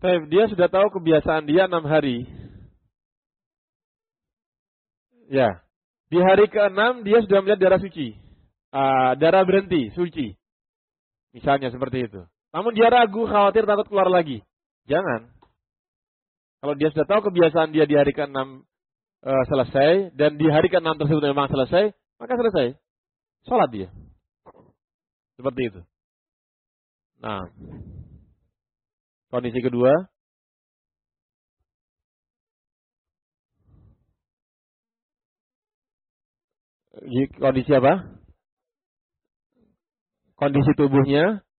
Dia sudah tahu kebiasaan dia 6 hari. Ya. Di hari ke-6 dia sudah melihat darah suci. Darah berhenti, suci. Misalnya seperti itu. Namun dia ragu, khawatir, takut keluar lagi. Jangan. Kalau dia sudah tahu kebiasaan dia di hari ke-6 selesai, dan di hari ke-6 tersebut memang selesai, maka selesai. Sholat dia. Seperti itu. Nah, kondisi kedua. Kondisi apa? Kondisi tubuhnya